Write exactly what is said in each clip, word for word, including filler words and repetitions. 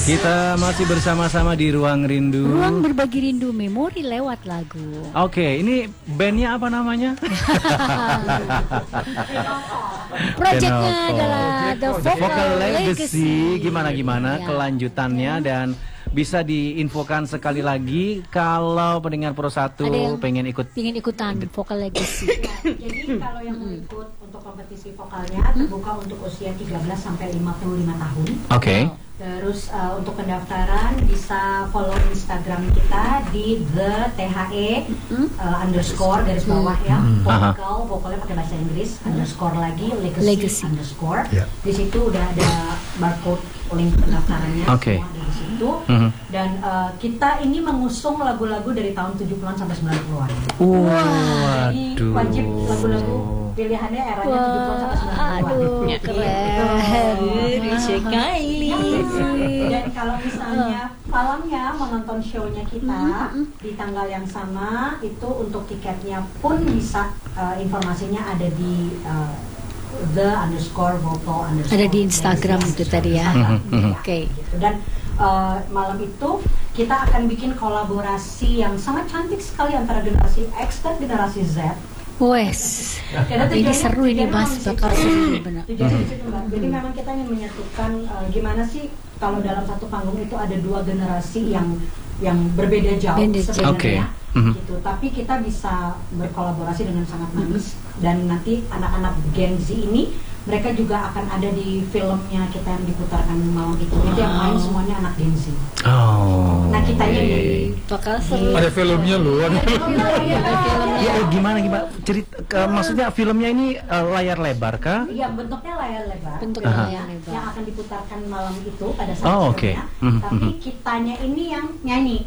Kita masih bersama-sama di Ruang Rindu. Ruang berbagi rindu memori lewat lagu. Oke, ini bandnya apa namanya? Proyeknya adalah The The Vocal, Vocal Legacy. Legacy. Gimana-gimana Ya. kelanjutannya dan bisa diinfokan sekali lagi kalau pendengar Pro satu Ada yang pengen ikut. Ingin ikutan Vocal Legacy. Jadi kalau yang mau ikut untuk kompetisi vokalnya terbuka untuk usia tiga belas sampai lima puluh lima tahun. Oke. Terus uh, untuk pendaftaran bisa follow Instagram kita di the the uh, underscore garis bawah ya, vokal vokalnya pakai bahasa Inggris underscore lagi legacy, Legacy. underscore. Ya. Di situ udah ada barcode link pendaftarannya Oke. semua di situ. Mhm. Dan uh, kita ini mengusung lagu-lagu dari tahun tujuh puluhan sampai sembilan puluhan. Jadi Waduh. wajib lagu-lagu pilihannya eranya tujuh puluhan sampai sembilan puluhan. Aduh, keren sekali. Dan kalau misalnya malamnya menonton show-nya kita di tanggal yang sama, itu untuk tiketnya pun bisa uh, informasinya ada di uh, the underscore vocal underscore. Ada di Instagram itu tadi ya. Mhm, mhm. Oke. Gitu. Dan uh, malam itu kita akan bikin kolaborasi yang sangat cantik sekali antara generasi X dan generasi Z. Wes. Karena Ini tujuannya- seru ini tujuannya Mas, memang di bakal situ. seru benar. Tujuannya di situ, Mbak. Jadi memang kita ingin menyatukan uh, gimana sih kalau dalam satu panggung itu ada dua generasi yang yang berbeda jauh Beda jauh. sebenarnya. Oke. Mhm. Gitu. Tapi kita bisa berkolaborasi dengan sangat manis dan nanti anak-anak Gen Z ini mereka juga akan ada di filmnya kita yang diputarkan malam itu. Itu yang main semuanya anak Gen Z. Oh. Nah, kitanya iya, di- iya, iya. Bakal seru. Ada filmnya loh. Ada Ya, eh, gimana gimana cerita ke- maksudnya filmnya ini eh, layar lebar kah? Iya, bentuknya layar lebar. Bentuknya Aha. layar lebar. Yang akan diputarkan malam itu pada saat Oh, oke. show-nya. Mhm, Tapi mhm. kitanya ini yang nyanyi.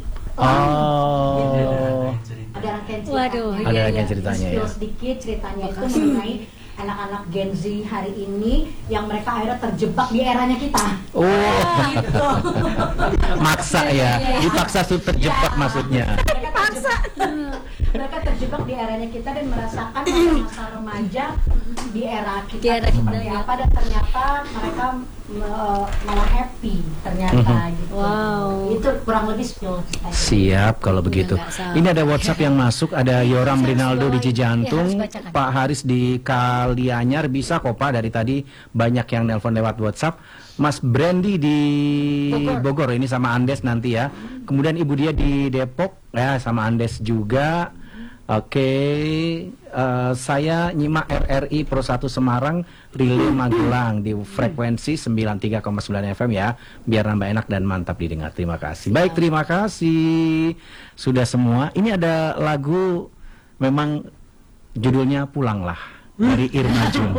Oh. Ada rangkaian cerita. Waduh, Ada iya, rangkaian iya. ceritanya Spill ya. sedikit ceritanya itu Makasih. mengenai anak-anak Gen Z hari ini yang mereka akhirnya terjebak di eranya kita. Oh. Gitu. Maksa ya. Dipaksa tuh terjebak Ya. maksudnya. Mereka paksa. Mereka terjebak di eranya kita dan merasakan masa remaja di era kita. Di era kita, seperti ya. apa dan ternyata mereka me- malah happy ternyata gitu. Wow. Itu kurang lebih spill kita. Siap kalau begitu. nggak salah. Ini ada WhatsApp yang masuk, ada Yoram Harus Rinaldo di bawain. Cijantung, Iya, harus bacakan. Pak Haris di Kalianyar, bisa kok Pak, dari tadi banyak yang nelpon lewat WhatsApp. Mas Brandy di Bogor. ini sama Andes nanti ya. Kemudian Ibu dia di Depok ya sama Andes juga. Oke, eh, saya nyimak R R I Pro satu Semarang, Relay Magelang di frekuensi sembilan puluh tiga koma sembilan F M ya, biar nambah enak dan mantap didengar. Terima kasih. Baik, terima kasih. Sudah semua. Ini ada lagu memang judulnya Pulanglah dari Irma Jun.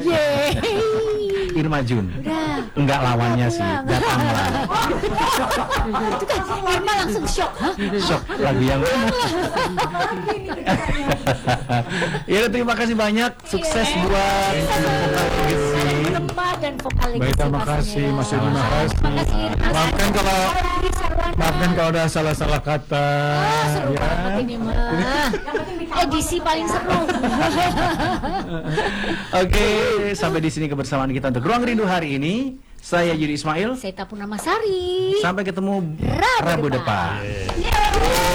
Irma Jun. Udah. Enggak lawannya sih, Pulang. Datanglah. Itu kan Irma langsung shock. Hah? Shock lagu yang Ya, terima kasih banyak. Sukses buat Lemah dan vokal Baik, terima kasih Mas Yudi, Terima makasih. kasih Irma. Maafkan kalau Rudi Sarwana. maafkan kalau ada salah-salah kata. Ah, seru Ya. banget ini mah. Edisi paling seru. Oke, sampai di sini kebersamaan kita untuk Ruang Rindu hari ini. Saya Yudi Ismail. Saya Tapuna Masari. Sampai ketemu Rabu Rabu depan. depan.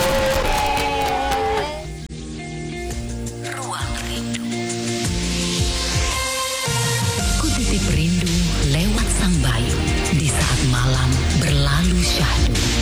Ruang Rindu. Ku titip rindu lewat sang bayu di saat malam berlalu syahdu.